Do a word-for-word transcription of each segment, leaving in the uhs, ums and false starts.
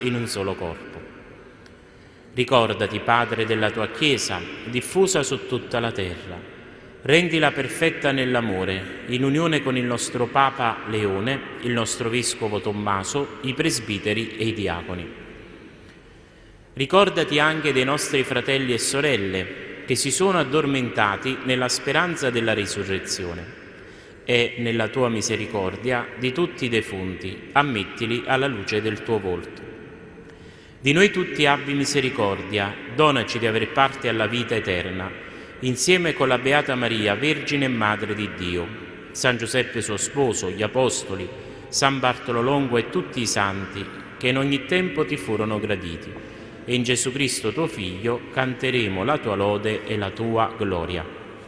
in un solo corpo. Ricordati, Padre, della tua Chiesa, diffusa su tutta la terra. Rendila perfetta nell'amore, in unione con il nostro Papa Leone, il nostro Vescovo Tommaso, i presbiteri e i diaconi. Ricordati anche dei nostri fratelli e sorelle che si sono addormentati nella speranza della risurrezione e, nella tua misericordia, di tutti i defunti, ammettili alla luce del tuo volto. Di noi tutti abbi misericordia, donaci di aver parte alla vita eterna, insieme con la Beata Maria, Vergine e Madre di Dio, San Giuseppe suo sposo, gli Apostoli, San Bartolo Longo e tutti i santi che in ogni tempo ti furono graditi. E in Gesù Cristo tuo Figlio canteremo la tua lode e la tua gloria.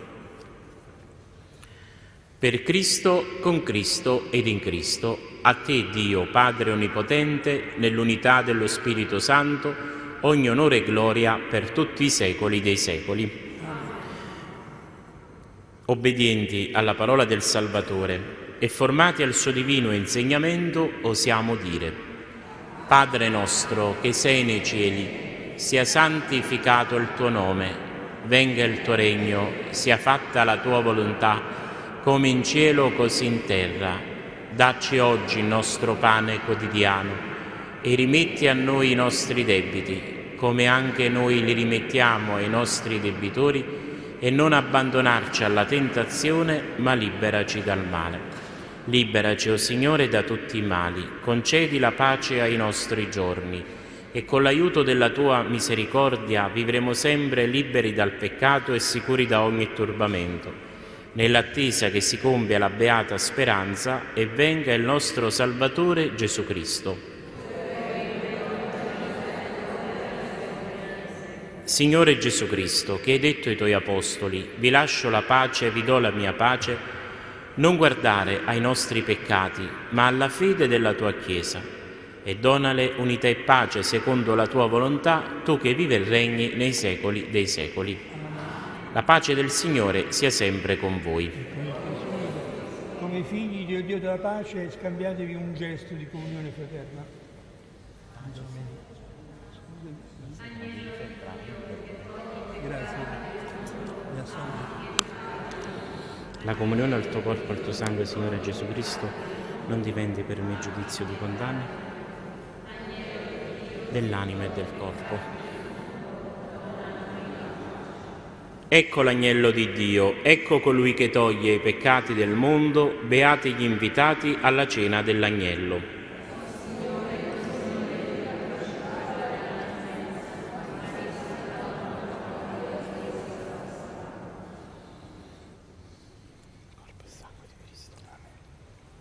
Per Cristo, con Cristo ed in Cristo, a te Dio, Padre Onnipotente, nell'unità dello Spirito Santo, ogni onore e gloria per tutti i secoli dei secoli. Obbedienti alla parola del Salvatore e formati al suo divino insegnamento, osiamo dire: Padre nostro che sei nei cieli, sia santificato il tuo nome, venga il tuo regno, sia fatta la tua volontà, come in cielo così in terra. Dacci oggi il nostro pane quotidiano e rimetti a noi i nostri debiti, come anche noi li rimettiamo ai nostri debitori, e non abbandonarci alla tentazione, ma liberaci dal male. Liberaci, o Signore, da tutti i mali, concedi la pace ai nostri giorni, e con l'aiuto della tua misericordia vivremo sempre liberi dal peccato e sicuri da ogni turbamento, nell'attesa che si compia la beata speranza e venga il nostro Salvatore Gesù Cristo. Signore Gesù Cristo, che hai detto ai tuoi apostoli: vi lascio la pace, vi do la mia pace, non guardare ai nostri peccati, ma alla fede della tua Chiesa, e donale unità e pace secondo la tua volontà, tu che vivi e regni nei secoli dei secoli. La pace del Signore sia sempre con voi. Come figli di Dio della pace, scambiatevi un gesto di comunione fraterna. Grazie. La comunione al tuo corpo e al tuo sangue, Signore Gesù Cristo, non diventi per me giudizio di condanna dell'anima e del corpo. Ecco l'agnello di Dio, ecco colui che toglie i peccati del mondo, beati gli invitati alla cena dell'agnello.